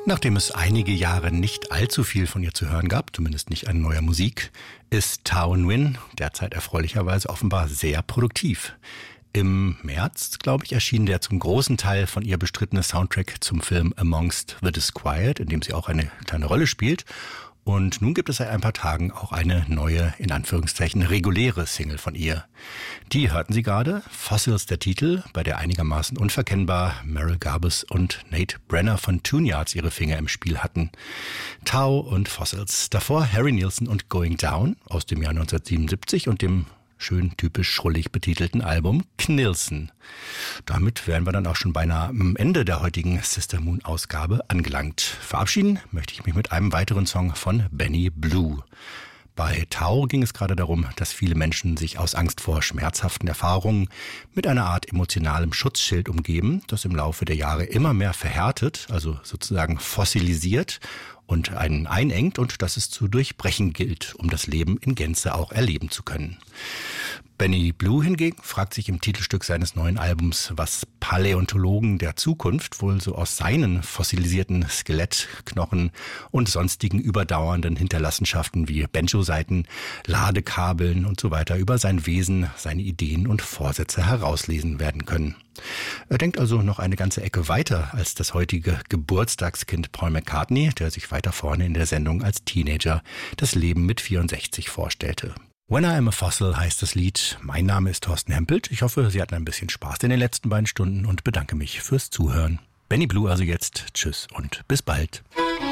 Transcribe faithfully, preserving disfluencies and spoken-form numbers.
Nachdem es einige Jahre nicht allzu viel von ihr zu hören gab, zumindest nicht an neuer Musik, ist Thao Nguyen derzeit erfreulicherweise offenbar sehr produktiv. Im März, glaube ich, erschien der zum großen Teil von ihr bestrittene Soundtrack zum Film Amongst the Disquiet, in dem sie auch eine kleine Rolle spielt. Und nun gibt es seit ein paar Tagen auch eine neue, in Anführungszeichen, reguläre Single von ihr. Die hörten Sie gerade, Fossils der Titel, bei der einigermaßen unverkennbar Merrill Garbus und Nate Brenner von Tune Yards ihre Finger im Spiel hatten. Thao und Fossils. Davor Harry Nilsson und Going Down aus dem Jahr neunzehnhundertsiebenundsiebzig und dem schön typisch schrullig betitelten Album Knilsen. Damit wären wir dann auch schon beinahe am Ende der heutigen Sister Moon Ausgabe angelangt. Verabschieden möchte ich mich mit einem weiteren Song von Benny Blue. Bei Thao ging es gerade darum, dass viele Menschen sich aus Angst vor schmerzhaften Erfahrungen mit einer Art emotionalem Schutzschild umgeben, das im Laufe der Jahre immer mehr verhärtet, also sozusagen fossilisiert und einen einengt und das es zu durchbrechen gilt, um das Leben in Gänze auch erleben zu können. Benny Blue hingegen fragt sich im Titelstück seines neuen Albums, was Paläontologen der Zukunft wohl so aus seinen fossilisierten Skelettknochen und sonstigen überdauernden Hinterlassenschaften wie Banjo-Saiten, Ladekabeln und so weiter über sein Wesen, seine Ideen und Vorsätze herauslesen werden können. Er denkt also noch eine ganze Ecke weiter als das heutige Geburtstagskind Paul McCartney, der sich weiter vorne in der Sendung als Teenager das Leben mit vierundsechzig vorstellte. When I Am a Fossil heißt das Lied. Mein Name ist Thorsten Hempelt. Ich hoffe, Sie hatten ein bisschen Spaß in den letzten beiden Stunden und bedanke mich fürs Zuhören. Benny Blue also jetzt. Tschüss und bis bald.